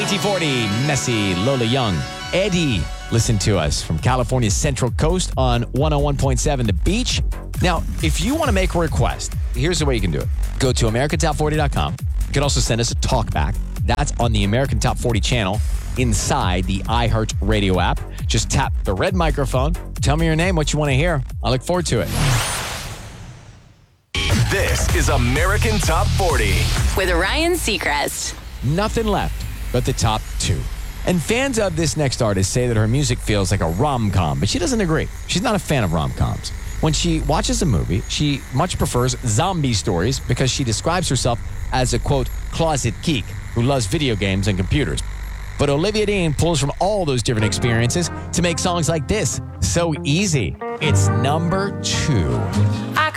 1940, Messy, Lola Young. Eddie, listen to us from California's Central Coast on 101.7 The Beach. Now, if you want to make a request, here's the way you can do it. Go to americantop40.com. You can also send us a talkback. That's on the American Top 40 channel inside the iHeart Radio app. Just tap the red microphone. Tell me your name, what you want to hear. I look forward to it. This is American Top 40 with Ryan Seacrest. Nothing left but the top 2. And fans of this next artist say that her music feels like a rom-com, but she doesn't agree. She's not a fan of rom-coms. When she watches a movie, she much prefers zombie stories because she describes herself as a, quote, closet geek who loves video games and computers. But Olivia Dean pulls from all those different experiences to make songs like this. So easy. It's number 2. I